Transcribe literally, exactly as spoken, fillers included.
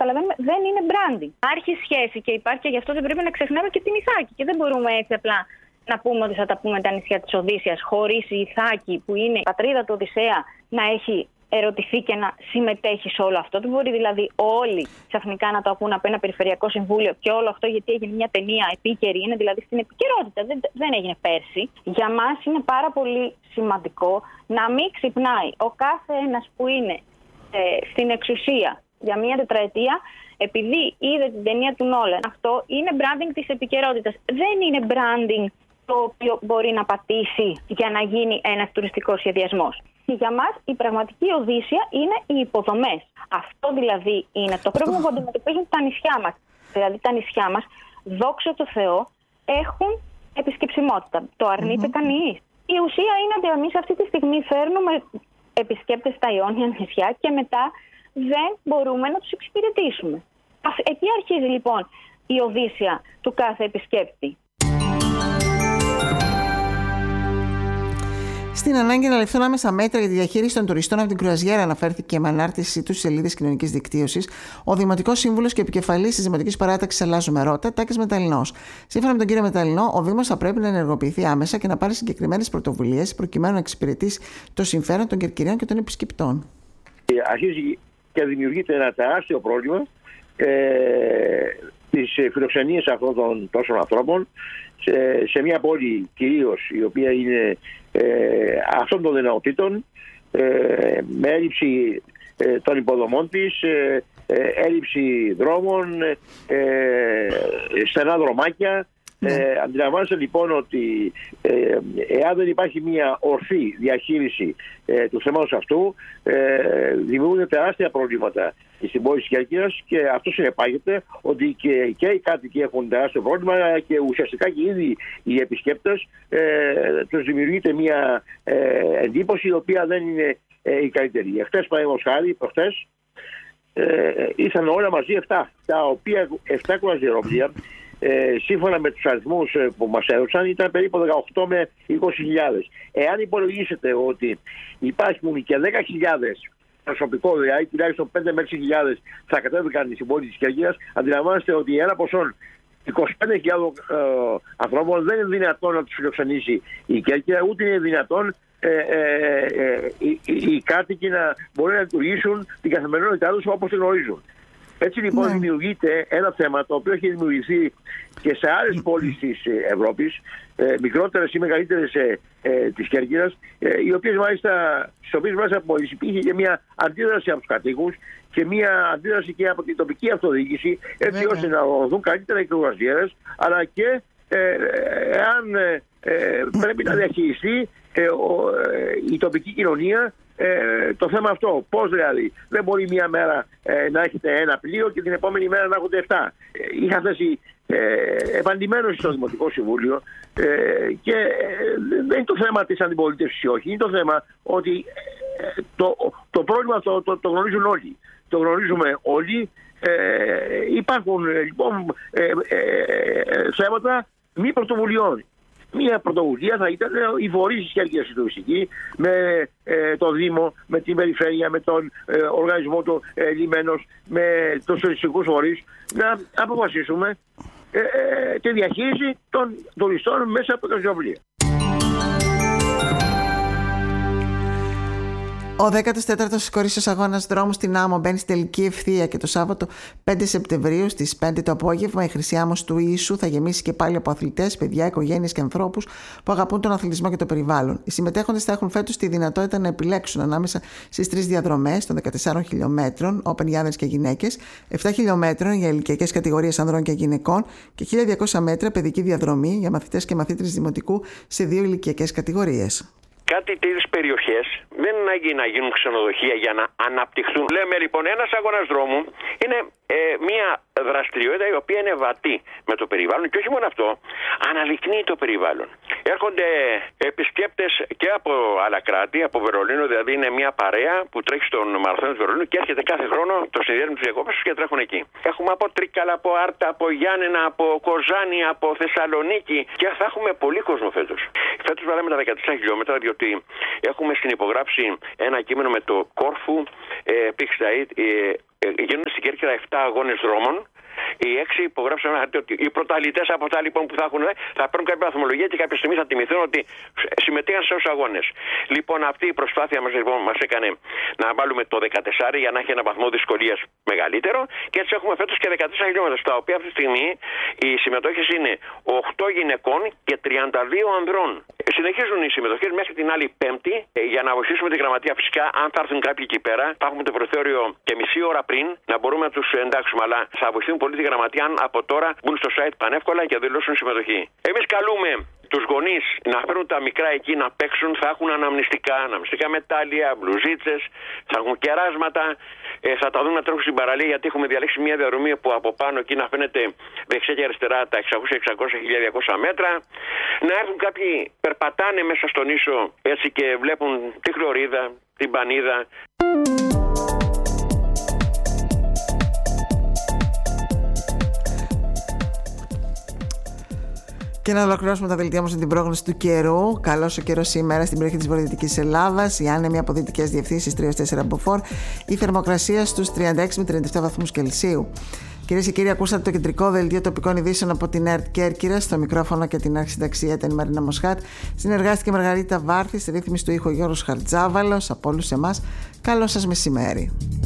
αλλά δεν, δεν είναι branding. Υπάρχει σχέση και υπάρχει και γι' αυτό δεν πρέπει να ξεχνάμε και την Ιθάκη. Και δεν μπορούμε έτσι απλά να πούμε ότι θα τα πούμε τα νησιά της Οδύσσειας, χωρίς η Ιθάκη, που είναι η πατρίδα του Οδυσσέα, να έχει ερωτηθεί και να συμμετέχει σε όλο αυτό. Δεν μπορεί δηλαδή όλοι ξαφνικά να το ακούν από ένα περιφερειακό συμβούλιο και όλο αυτό γιατί έγινε μια ταινία επίκαιρη, είναι δηλαδή στην επικαιρότητα, δεν, δεν έγινε πέρσι. Για μας είναι πάρα πολύ σημαντικό να μην ξυπνάει ο κάθε ένας που είναι ε, στην εξουσία για μια τετραετία, επειδή είδε την ταινία του Νόλαν. Αυτό είναι branding της επικαιρότητας. Δεν είναι branding το οποίο μπορεί να πατήσει για να γίνει ένας τουριστικός σχεδιασμός. Για μας η πραγματική Οδύσσεια είναι οι υποδομές. Αυτό δηλαδή είναι το πρόβλημα που αντιμετωπίζουν τα νησιά μας. Δηλαδή τα νησιά μας, δόξα τω Θεώ, έχουν επισκεψιμότητα. Το αρνείται mm-hmm. κανείς. Η ουσία είναι ότι εμείς αυτή τη στιγμή φέρνουμε επισκέπτες στα Ιόνια νησιά και μετά δεν μπορούμε να τους εξυπηρετήσουμε. Εκεί αρχίζει λοιπόν η Οδύσσεια του κάθε επισκέπτη. Στην ανάγκη να ληφθούν άμεσα μέτρα για τη διαχείριση των τουριστών από την κρουαζιέρα, αναφέρθηκε με ανάρτησή του στις σελίδες κοινωνικής δικτύωσης ο Δημοτικός Σύμβουλος και Επικεφαλής της Δημοτικής Παράταξης Αλλάζουμε Ρότα, Τάκης Μεταλλινός. Σύμφωνα με τον κύριο Μεταλλινό, ο Δήμος θα πρέπει να ενεργοποιηθεί άμεσα και να πάρει συγκεκριμένες πρωτοβουλίες προκειμένου να εξυπηρετήσει το συμφέρον των κερκυρίων και των επισκεπτών. Αρχίζει και δημιουργείται ένα τεράστιο πρόβλημα ε, της φιλοξενίας αυτών των τόσων ανθρώπων σε, σε μια πόλη κυρίως η οποία είναι ε, αυτών των δυνατοτήτων, ε, με έλλειψη ε, των υποδομών της, ε, ε, έλλειψη δρόμων, ε, στενά δρομάκια. Ναι. Ε, αντιλαμβάνεστε λοιπόν ότι ε, εάν δεν υπάρχει μια ορθή διαχείριση ε, του θέματος αυτού, ε, δημιουργούνται τεράστια προβλήματα στην πόλη της Κέρκυρας και αυτό συνεπάγεται ότι και, και οι κάτοικοι έχουν τεράστιο πρόβλημα και ουσιαστικά και ήδη οι επισκέπτες ε, τους δημιουργείται μια ε, εντύπωση η οποία δεν είναι ε, η καλύτερη. Εχθές παραδείγματος χάρη, προχθές ε, ήρθαν όλα μαζί εφτά, τα οποία εφτά κρουαζιερόπλοια. Ε, σύμφωνα με τους αριθμούς ε, που μας έδωσαν ήταν περίπου δεκαοκτώ με είκοσι χιλιάδες. Εάν υπολογίσετε ότι υπάρχουν και δέκα χιλιάδες προσωπικό, δηλαδή τουλάχιστον πέντε με έξι χιλιάδες θα κατέβηκαν στην πόλη της Κέρκυρας, αντιλαμβάνεστε ότι ένα ποσό είκοσι πέντε χιλιάδες ε, ανθρώπων δεν είναι δυνατόν να τους φιλοξενήσει η Κέρκυρα, ούτε είναι δυνατόν ε, ε, ε, οι, οι, οι κάτοικοι να μπορούν να λειτουργήσουν την καθημερινότητά τους όπως την γνωρίζουν. Έτσι λοιπόν ναι. δημιουργείται ένα θέμα το οποίο έχει δημιουργηθεί και σε άλλες πόλεις της Ευρώπης, ε, μικρότερες ή μεγαλύτερες ε, ε, της Κέρκυρας, ε, οι οποίες μάλιστα, στις οποίες μάλιστα υπήρχε και μια αντίδραση από τους κατοίκους και μια αντίδραση και από την τοπική αυτοδιοίκηση, έτσι Βέβαια. ώστε να οργανωθούν καλύτερα οι κρουαζιέρες, αλλά και εάν ε, ε, ε, πρέπει να διαχειριστεί ε, ο, ε, η τοπική κοινωνία Ε, το θέμα αυτό. Πώς δηλαδή, δεν μπορεί μία μέρα ε, να έχετε ένα πλοίο και την επόμενη μέρα να έχετε εφτά. Ε, είχα θέσει ε, επαντημένος στο Δημοτικό Συμβούλιο ε, και ε, δεν είναι το θέμα της αντιπολίτευσης ή όχι. Είναι το θέμα ότι ε, το, το πρόβλημα αυτό το, το γνωρίζουν όλοι. Το γνωρίζουμε όλοι. Ε, υπάρχουν λοιπόν ε, ε, ε, θέματα μη πρωτοβουλειών. Μία πρωτοβουλία θα ήταν η φορείς της Κέρκυρας τουριστική με ε, το Δήμο, με την Περιφέρεια, με τον ε, οργανισμό του ε, Λιμένος, με τους τουριστικούς φορείς να αποφασίσουμε ε, ε, τη διαχείριση των τουριστών μέσα από τα βιβλία. Ο δέκατος τέταρτος κορίσιος αγώνας δρόμου στην Άμμο μπαίνει στη τελική ευθεία και το Σάββατο πέντε Σεπτεμβρίου στις πέντε το απόγευμα η Χρυσή Άμμος του Ιησού θα γεμίσει και πάλι από αθλητές, παιδιά, οικογένειες και ανθρώπους που αγαπούν τον αθλητισμό και το περιβάλλον. Οι συμμετέχοντες θα έχουν φέτος τη δυνατότητα να επιλέξουν ανάμεσα στις τρεις διαδρομές των δεκατεσσάρων χιλιόμετρων, open για άνδρες και γυναίκες, επτά χιλιόμετρων για ηλικιακές κατηγορίες ανδρών και γυναικών και χίλια διακόσια μέτρα παιδική διαδρομή για μαθητές και μαθήτρες δημοτικού σε δύο ηλικιακές κατηγορίες. Κάτι τέτοιες περιοχές δεν είναι ανάγκη να γίνουν ξενοδοχεία για να αναπτυχθούν. Λέμε λοιπόν, ένας αγώνας δρόμου είναι ε, μια δραστηριότητα η οποία είναι βατή με το περιβάλλον και όχι μόνο αυτό, αναλυκνύει το περιβάλλον. Έρχονται επισκέπτες και από άλλα κράτη, από Βερολίνο, δηλαδή είναι μια παρέα που τρέχει στον μαραθώνιο του Βερολίνου και έρχεται κάθε χρόνο, το συνδυάζουν τους διακόπες και τρέχουν εκεί. Έχουμε από Τρίκαλα, από Άρτα, από Γιάννενα, από Κοζάνη, από Θεσσαλονίκη και θα έχουμε πολύ κόσμο φέτος. Φέτος βάλαμε τα δεκατέσσερα χιλιόμετρα διότι έχουμε συνυπογράψει ένα κείμενο με το Κόρφου, ε, Πίξταϊτ, ε, γίνονται στην Κέρκυρα παράσχερα επτά αγώνες δρόμων. Οι έξι υπογράψαν ένα χαρτί ότι οι πρωταθλητές από αυτά λοιπόν που θα έχουν θα παίρνουν κάποια βαθμολογία και κάποια στιγμή θα τιμηθούν ότι συμμετείχαν σε όσους αγώνες. Λοιπόν, αυτή η προσπάθεια μας, λοιπόν, μας έκανε να βάλουμε το δεκατέσσερα για να έχει ένα βαθμό δυσκολίας μεγαλύτερο και έτσι έχουμε φέτος και δεκατέσσερα χιλιόμετρα, στα οποία αυτή τη στιγμή οι συμμετόχες είναι οκτώ γυναικών και τριάντα δύο ανδρών. Συνεχίζουν οι συμμετοχές μέχρι την άλλη Πέμπτη για να βοηθήσουμε τη γραμματεία. Φυσικά, αν θα έρθουν κάποιοι εκεί πέρα, θα έχουμε το προθέωριο και μισή ώρα πριν να μπορούμε να τους εντάξουμε. Αλλά θα βοηθούν πολύ τη γραμματεία αν από τώρα μπουν στο site πανεύκολα και δηλώσουν συμμετοχή. Εμείς καλούμε τους γονείς να φέρουν τα μικρά εκεί να παίξουν. Θα έχουν αναμνηστικά, αναμνηστικά μετάλλια, μπλουζίτσες, θα έχουν κεράσματα. Ε, θα τα δουν να τρέχουν στην παραλία, γιατί έχουμε διαλέξει μια διαδρομή που από πάνω εκεί να φαίνεται δεξιά και αριστερά τα εξακόσια εξακόσια χίλια διακόσια μέτρα. Να έρθουν κάποιοι, περπατάνε μέσα στον ίσο έτσι και βλέπουν τη χλωρίδα, την πανίδα. Και να ολοκληρώσουμε τα δελτία μας με την πρόγνωση του καιρού. Καλός ο καιρός σήμερα στην περιοχή της βορειοδυτικής Ελλάδας. Οι άνεμοι από δυτικές διευθύνσεις τρία τέσσερα μποφόρ. Η θερμοκρασία στους τριάντα έξι με τριάντα επτά βαθμούς Κελσίου. Κυρίες και κύριοι, ακούσατε το κεντρικό δελτίο τοπικών ειδήσεων από την ΕΡΤ Κέρκυρας. Στο μικρόφωνο και την αρχισυνταξία ήταν η Μαρίνα Μοσχάτ. Συνεργάστηκε η Μαργαρίτα Βάρθη. Στη ρύθμιση του ήχου Γιώργος Χαρτζάβαλος. Από όλους εμάς, καλό σας μεσημέρι.